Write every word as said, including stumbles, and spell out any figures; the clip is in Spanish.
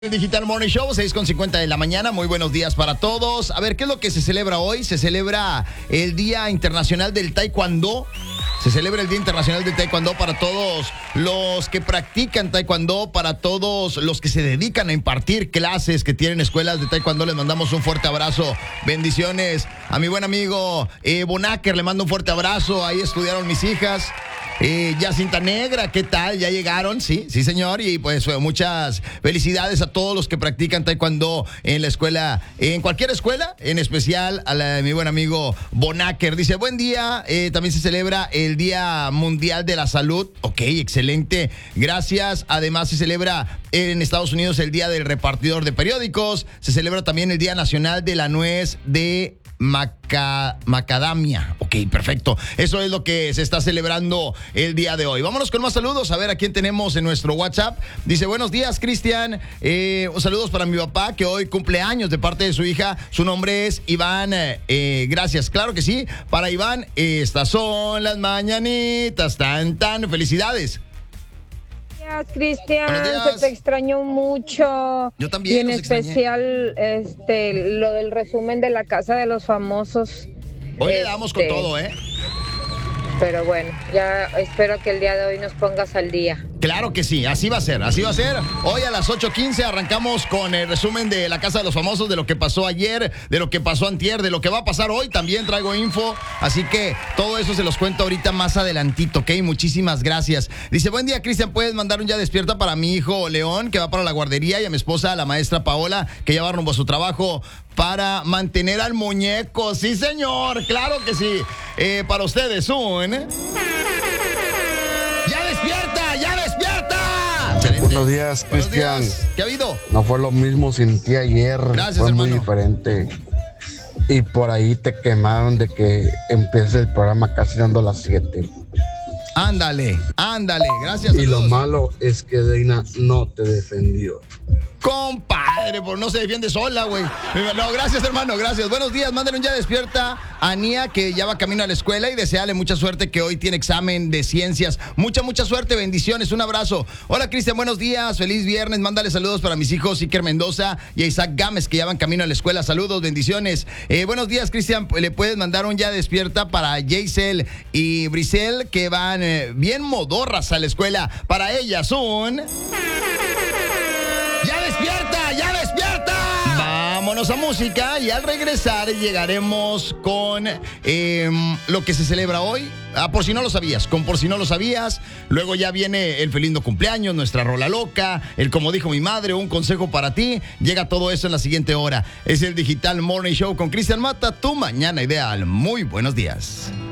El Digital Morning Show, seis con cincuenta de la mañana. Muy buenos días para todos. A ver, ¿qué es lo que se celebra hoy? Se celebra el Día Internacional del Taekwondo. Se celebra el Día Internacional del Taekwondo para todos los que practican Taekwondo, para todos los que se dedican a impartir clases, que tienen escuelas de Taekwondo. Les mandamos un fuerte abrazo. Bendiciones a mi buen amigo eh, Bonacker. Le mando un fuerte abrazo. Ahí estudiaron mis hijas. Eh, ya Cinta Negra, ¿qué tal? ¿Ya llegaron? Sí, sí, señor. Y pues muchas felicidades a todos los que practican taekwondo en la escuela, en cualquier escuela, en especial a la, mi buen amigo Bonacker. Dice, buen día. Eh, también se celebra el Día Mundial de la Salud. Ok, excelente. Gracias. Además se celebra en Estados Unidos el Día del Repartidor de Periódicos. Se celebra también el Día Nacional de la Nuez de Maca, Macadamia. Ok, perfecto. Eso es lo que se está celebrando el día de hoy. Vámonos con más saludos. A ver a quién tenemos en nuestro WhatsApp. Dice, buenos días, Cristian. Eh, saludos para mi papá, que hoy cumple años de parte de su hija. Su nombre es Iván. Eh, gracias. Claro que sí. Para Iván, estas son las mañanitas. Tan, tan. Felicidades. Cristian, se te extrañó mucho. Yo también. Y en especial este, lo del resumen de la Casa de los Famosos. Hoy este, le damos con todo, ¿eh? Pero bueno, ya espero que el día de hoy nos pongas al día. Claro que sí, así va a ser, así va a ser. Hoy a las ocho quince arrancamos con el resumen de la Casa de los Famosos, de lo que pasó ayer, de lo que pasó antier, de lo que va a pasar hoy. También traigo info, así que todo eso se los cuento ahorita más adelantito, ¿ok? Muchísimas gracias. Dice, buen día, Cristian, ¿puedes mandar un ya despierta para mi hijo León, que va para la guardería, y a mi esposa, la maestra Paola, que ya va rumbo a su trabajo para mantener al muñeco? Sí, señor, claro que sí. Eh, para ustedes, un... ¡Ya despierta! ¡Ya despierta! Excelente. Buenos días, Cristian. ¿Qué ha habido? No fue lo mismo sin ti ayer. Gracias, fue hermano. muy diferente. Y por ahí te quemaron de que empiece el programa casi dando las siete. Ándale, ándale. Gracias. Y saludos. lo malo es que Deina no te defendió. Compadre, por no se defiende sola, güey. No, gracias, hermano, gracias. Buenos días, mándenle un ya despierta a Nia, que ya va camino a la escuela, y deseale mucha suerte, que hoy tiene examen de ciencias. Mucha, mucha suerte, bendiciones, un abrazo. Hola, Cristian, buenos días, feliz viernes. Mándale saludos para mis hijos Iker Mendoza y a Isaac Gámez, que ya van camino a la escuela. Saludos, bendiciones. Eh, buenos días, Cristian, le puedes mandar un ya despierta para Jaisel y Brisel, que van eh, bien modorras a la escuela. Para ellas un... ¡Ya despierta! ¡Ya despierta! Vámonos a música, y al regresar llegaremos con eh, lo que se celebra hoy. Ah, por si no lo sabías, con por si no lo sabías. Luego ya viene el feliz no cumpleaños, nuestra rola loca, el como dijo mi madre, un consejo para ti. Llega todo eso en la siguiente hora. Es el Digital Morning Show con Cristian Mata, tu mañana ideal. Muy buenos días.